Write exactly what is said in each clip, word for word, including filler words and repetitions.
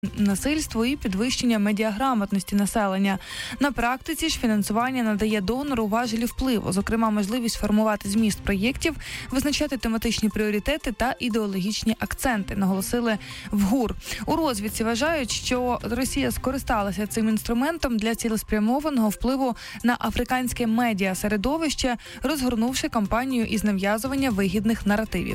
насильству і підвищення медіаграмотності населення. На практиці ж фінансування надає донору важелі впливу, зокрема можливість формувати зміст проєктів, визначати тематичні пріоритети та ідеологічні акценти, наголосили в ГУР. У розвідці вважають, що Росія скористалася цим інструментом для цілеспрямованого впливу на африканське медіа-середовище, розгорнувши кампанію із нав'язування вигідних наративів.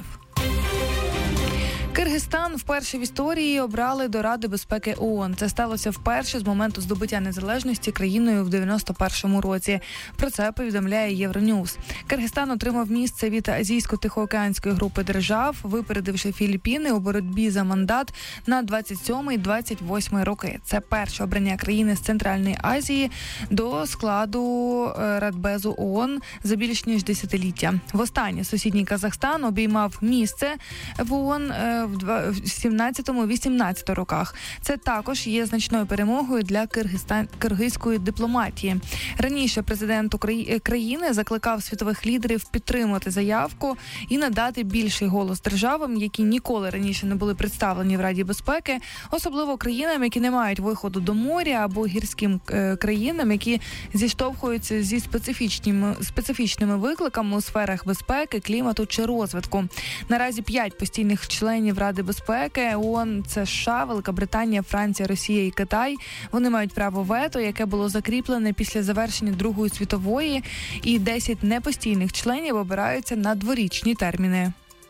Киргизстан вперше в історії обрали до Ради безпеки ООН. Це сталося вперше з моменту здобуття незалежності країною в дев'яносто першому році. Про це повідомляє Євроньюз. Киргизстан отримав місце від Азійсько-Тихоокеанської групи держав, випередивши Філіппіни у боротьбі за мандат на двадцять сьомий - двадцять восьмий роки. Це перше обрання країни з Центральної Азії до складу Радбезу ООН за більш ніж десятиліття. Востаннє сусідній Казахстан обіймав місце в ООН в сімнадцятому - вісімнадцятому роках. Це також є значною перемогою для Киргизстан... киргизької дипломатії. Раніше президент Украї... країни закликав світових лідерів підтримати заявку і надати більший голос державам, які ніколи раніше не були представлені в Раді безпеки, особливо країнам, які не мають виходу до моря, або гірським е, країнам, які зіштовхуються зі специфічними, специфічними викликами у сферах безпеки, клімату чи розвитку. Наразі п'ять постійних членів Ради безпеки ООН – це США, Велика Британія, Франція, Росія і Китай. Вони мають право вето, яке було закріплене після завершення Другої світової, і десять непостійних членів обираються на дворічні терміни.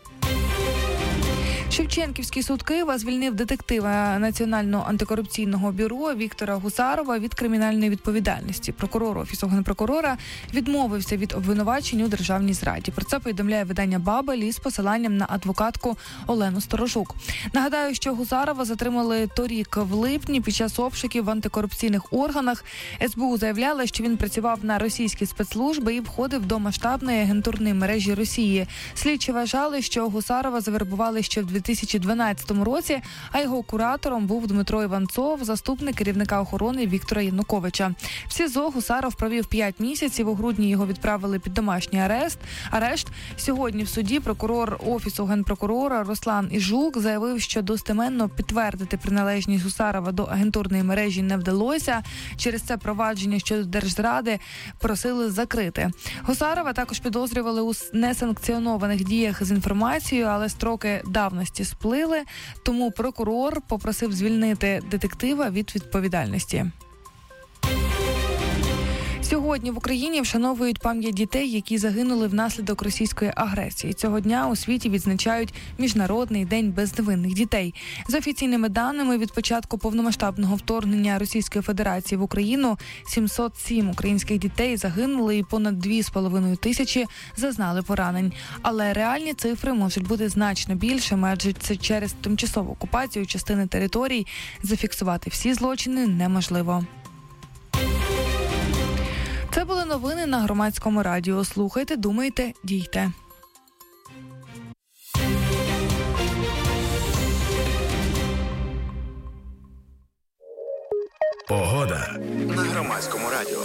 Шевченківський суд Києва звільнив детектива Національного антикорупційного бюро Віктора Гусарова від кримінальної відповідальності. Прокурор Офісу Генпрокурора відмовився від обвинувачень у державній зраді. Про це повідомляє видання «Бабель» із посиланням на адвокатку Олену Сторожук. Нагадаю, що Гусарова затримали торік в липні під час обшуків в антикорупційних органах. ес бе у заявляла, що він працював на російські спецслужби і входив до масштабної агентурної мережі Росії. Слідчі вважали, що Гусарова завербували ще в дві тисячі дванадцятому році, а його куратором був Дмитро Іванцов, заступник керівника охорони Віктора Януковича. В СІЗО Гусаров провів п'ять місяців, у грудні його відправили під домашній арешт. арешт. Сьогодні в суді прокурор Офісу Генпрокурора Руслан Іжук заявив, що достеменно підтвердити приналежність Гусарова до агентурної мережі не вдалося. Через це провадження щодо держзради просили закрити. Гусарова також підозрювали у несанкціонованих діях з інформацією, але строки давності сплили, тому прокурор попросив звільнити детектива від відповідальності. Сьогодні в Україні вшановують пам'ять дітей, які загинули внаслідок російської агресії. Цього дня у світі відзначають Міжнародний день безневинних дітей. За офіційними даними, від початку повномасштабного вторгнення Російської Федерації в Україну сімсот сім українських дітей загинули і понад дві з половиною тисячі зазнали поранень. Але реальні цифри можуть бути значно більшими, адже це через тимчасову окупацію частини територій зафіксувати всі злочини неможливо. Це були новини на Громадському радіо. Слухайте, думайте, дійте. Погода на Громадському радіо.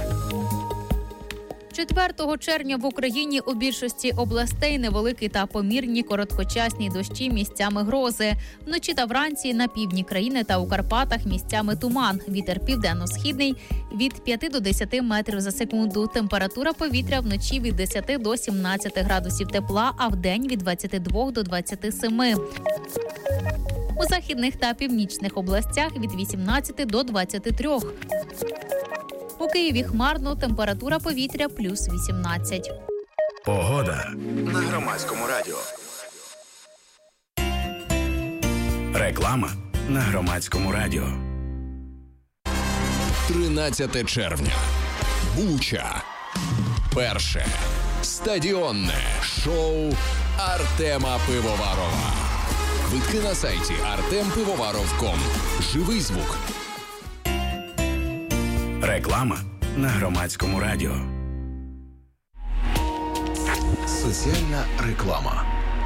четвертого червня в Україні у більшості областей невеликі та помірні короткочасні дощі, місцями грози. Вночі та вранці на півдні країни та у Карпатах місцями туман. Вітер південно-східний від п'яти до десяти метрів за секунду. Температура повітря вночі від десяти до сімнадцяти градусів тепла, а вдень від двадцяти двох до двадцяти семи. У західних та північних областях від вісімнадцяти до двадцяти трьох. У Києві хмарно, температура повітря плюс вісімнадцять. Погода на Громадському радіо. Реклама на Громадському радіо. тринадцяте червня. Буча. Перше стадіонне шоу Артема Пивоварова. Квитки на сайті артем пивоваров крапка ком. Живий звук. Реклама на Громадському радіо. Соціальна реклама.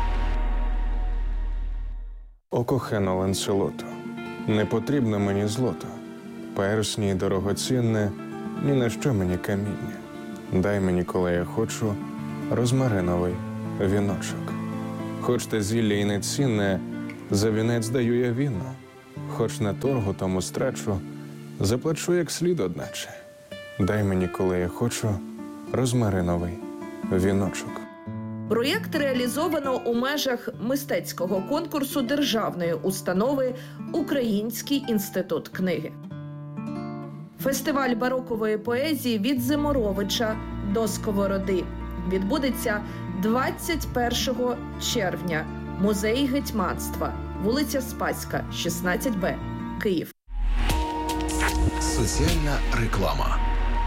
О кохана Ланселото, не потрібно мені злото, персні дорогоцінне, ні на що мені каміння. Дай мені, коли я хочу, розмариновий віночок. Хоч те зілля і не цінне, за вінець даю я віно. Хоч на торгу тому страчу, заплачу як слід одначе. Дай мені, коли я хочу, розмариновий віночок. Проєкт реалізовано у межах мистецького конкурсу державної установи «Український інститут книги». Фестиваль барокової поезії «Від Зиморовича до Сковороди» відбудеться двадцять першого червня. Музей гетьманства, вулиця Спаська, шістнадцять Б, Київ. Соціальна реклама.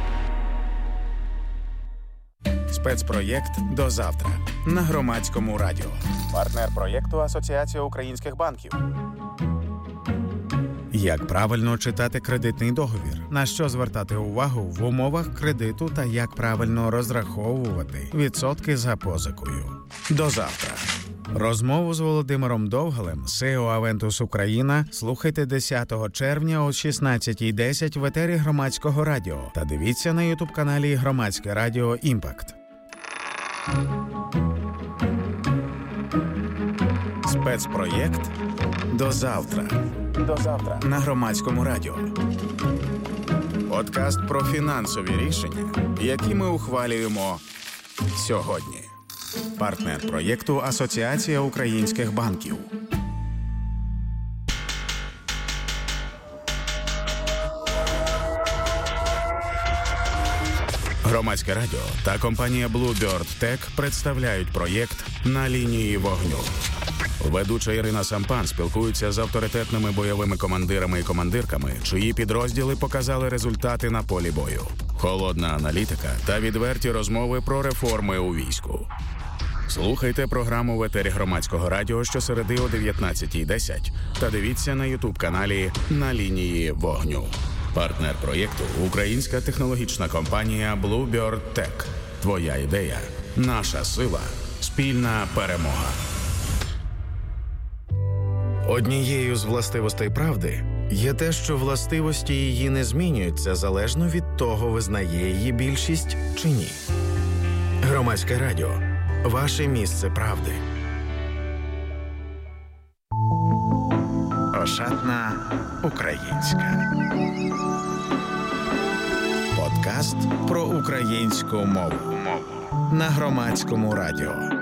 Спецпроєкт «До завтра» на Громадському радіо. Партнер проєкту Асоціація українських банків. Як правильно читати кредитний договір? На що звертати увагу в умовах кредиту та як правильно розраховувати відсотки за позикою? До завтра. Розмову з Володимиром Довгалем, сі і о Aventus Україна, слухайте десятого червня о шістнадцятій десять в етері Громадського радіо та дивіться на ютуб-каналі Громадське радіо «Імпакт». Спецпроєкт «До завтра». До завтра на Громадському радіо. Подкаст про фінансові рішення, які ми ухвалюємо сьогодні. Партнер проєкту Асоціація українських банків. Громадське радіо та компанія Bluebird Tech представляють проєкт «На лінії вогню». Ведуча Ірина Сампан спілкується з авторитетними бойовими командирами і командирками, чиї підрозділи показали результати на полі бою. Холодна аналітика та відверті розмови про реформи у війську. Слухайте програму в етері Громадського радіо щосереди о дев'ятнадцятій десять та дивіться на ютуб-каналі «На лінії вогню». Партнер проєкту – українська технологічна компанія Bluebird Tech. Твоя ідея – наша сила, спільна перемога. Однією з властивостей правди є те, що властивості її не змінюються залежно від того, визнає її більшість чи ні. Громадське радіо – ваше місце правди. Ошатна українська. Подкаст про українську мову на Громадському радіо.